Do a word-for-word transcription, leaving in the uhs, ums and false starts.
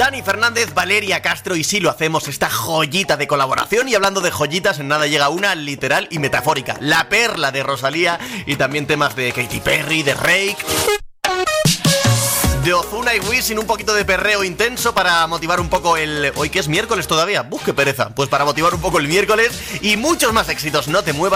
Dani Fernández, Valeria Castro y sí lo hacemos, esta joyita de colaboración. Y hablando de joyitas, en nada llega una literal y metafórica, La Perla de Rosalía, y también temas de Katy Perry, de Rake, de Ozuna y Wisin, un poquito de perreo intenso para motivar un poco el... Hoy que es miércoles todavía, ¡buf, qué pereza! Pues para motivar un poco el miércoles y muchos más éxitos. No te muevas.